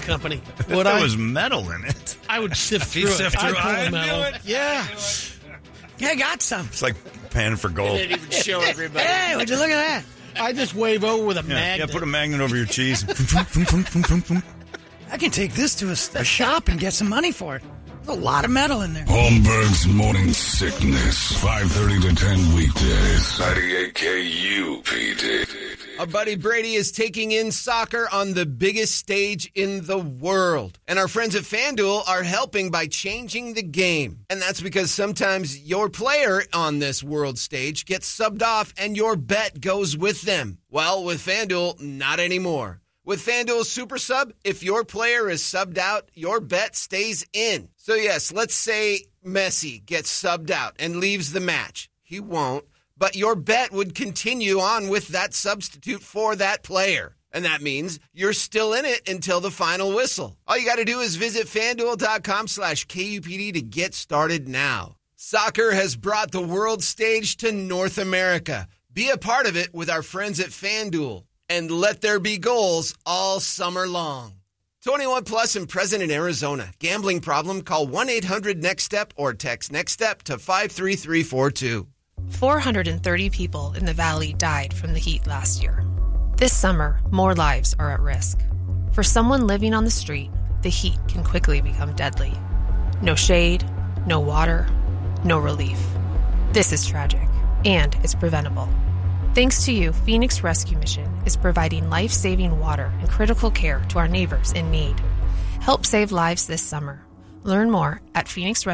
company. Would I? There was metal in it. I would sift through it. I'd metal. Yeah. Yeah, I got some. It's like panning for gold. They didn't even show everybody. Hey, would you look at that? I just wave over with a magnet. Yeah, put a magnet over your cheese. I can take this to a shop and get some money for it. There's a lot of metal in there. Holmberg's Morning Sickness, 5:30 to 10 weekdays. 98 KUPD. Our buddy Brady is taking in soccer on the biggest stage in the world. And our friends at FanDuel are helping by changing the game. And that's because sometimes your player on this world stage gets subbed off and your bet goes with them. Well, with FanDuel, not anymore. With FanDuel Super Sub, if your player is subbed out, your bet stays in. So yes, let's say Messi gets subbed out and leaves the match. He won't, but your bet would continue on with that substitute for that player. And that means you're still in it until the final whistle. All you got to do is visit FanDuel.com/KUPD to get started now. Soccer has brought the world stage to North America. Be a part of it with our friends at FanDuel. And let there be goals all summer long. 21 plus and present in Arizona. Gambling problem? Call 1-800-NEXT-STEP or text NEXT-STEP to 53342. 430 people in the valley died from the heat last year. This summer, more lives are at risk. For someone living on the street, the heat can quickly become deadly. No shade, no water, no relief. This is tragic, and it's preventable. Thanks to you, Phoenix Rescue Mission is providing life-saving water and critical care to our neighbors in need. Help save lives this summer. Learn more at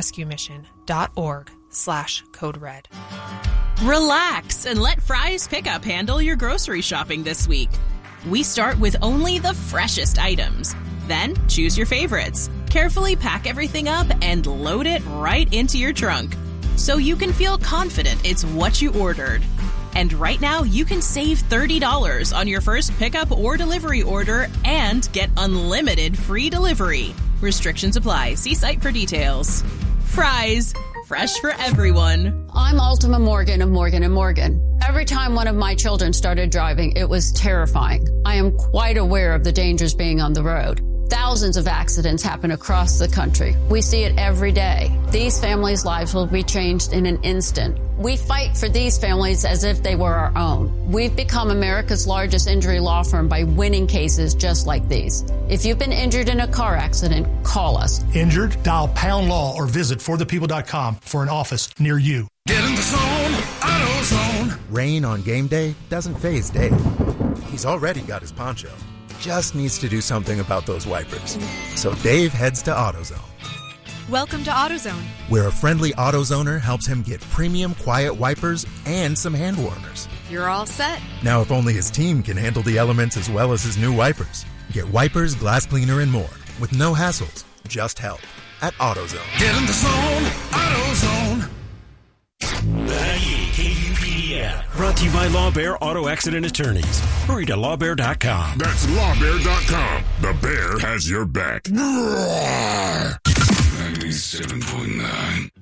phoenixrescuemission.org/code red. Relax and let Fry's Pickup handle your grocery shopping this week. We start with only the freshest items. Then choose your favorites. Carefully pack everything up and load it right into your trunk, so you can feel confident it's what you ordered. And right now, you can save $30 on your first pickup or delivery order and get unlimited free delivery. Restrictions apply. See site for details. Fry's, fresh for everyone. I'm Ultima Morgan of Morgan & Morgan. Every time one of my children started driving, it was terrifying. I am quite aware of the dangers being on the road. Thousands of accidents happen across the country. We see it every day. These families' lives will be changed in an instant. We fight for these families as if they were our own. We've become America's largest injury law firm by winning cases just like these. If you've been injured in a car accident, call us. Injured? Dial #law or visit forthepeople.com for an office near you. Get in the zone, AutoZone. Rain on game day doesn't faze Dave. He's already got his poncho. Just needs to do something about those wipers. So Dave heads to AutoZone. Welcome to AutoZone, where a friendly AutoZoner helps him get premium quiet wipers and some hand warmers. You're all set. Now, if only his team can handle the elements as well as his new wipers. Get wipers, glass cleaner, and more with no hassles, just help at AutoZone. Get in the zone, AutoZone. KUPD app. Brought to you by Lawbear Auto Accident Attorneys. Hurry to lawbear.com. That's lawbear.com. The bear has your back. 97.9